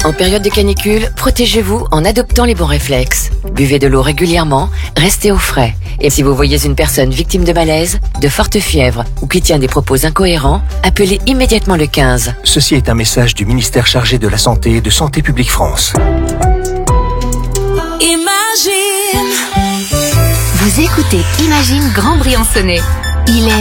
En période de canicule, protégez-vous en adoptant les bons réflexes. Buvez de l'eau régulièrement, restez au frais. Et si vous voyez une personne victime de malaise, de forte fièvre ou qui tient des propos incohérents, appelez immédiatement le 15. Ceci est un message du ministère chargé de la Santé et de Santé publique France. Imagine. Vous écoutez Imagine Grand Briançonnet. Il est